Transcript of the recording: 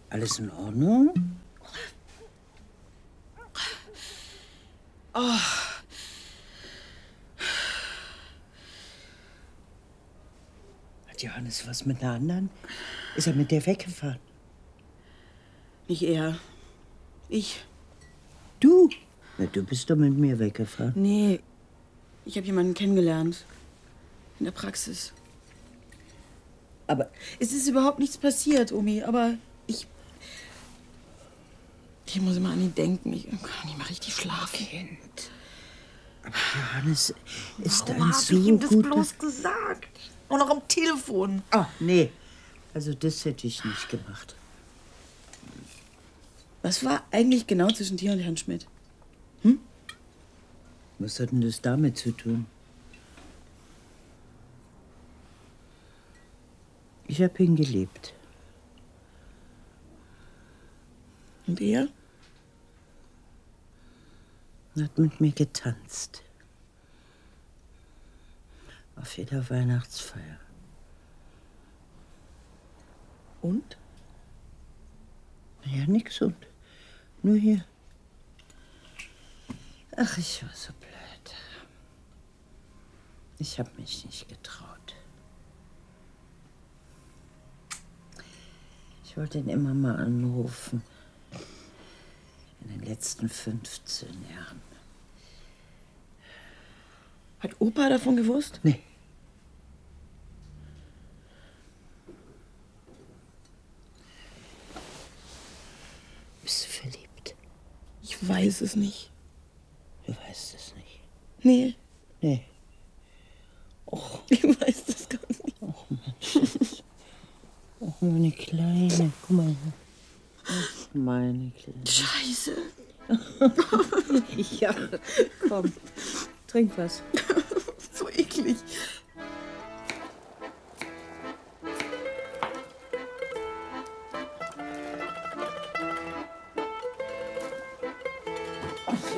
Alles in Ordnung? Oh. Hat Johannes was mit einer anderen? Ist er mit der weggefahren? Nicht er. Ich. Du? Na, du bist doch mit mir weggefahren. Nee, ich habe jemanden kennengelernt. In der Praxis. Aber es ist überhaupt nichts passiert, Omi, aber ich muss immer an ihn denken. Ich kann nicht mal richtig schlafen. Kind. Aber Johannes ist Warum ein hab so ich ihm das guter... bloß gesagt? Und noch am Telefon. Ah, nee. Also das hätte ich nicht gemacht. Was war eigentlich genau zwischen dir und Herrn Schmidt? Was hat denn das damit zu tun? Ich habe ihn geliebt. Und er? Er hat mit mir getanzt. Auf jeder Weihnachtsfeier. Und? Ja, nix und. Nur hier. Ach, ich war so blöd. Ich habe mich nicht getraut. Ich wollte ihn immer mal anrufen. In den letzten 15 Jahren. Hat Opa davon gewusst? Nee. Bist du verliebt? Ich weiß es nicht. Du weißt es nicht. Nee. Nee. Och, ich weiß das gar nicht. Och, Mensch. Och, meine Kleine. Guck mal. Och, meine Kleine. Scheiße. Ja, komm. Trink was.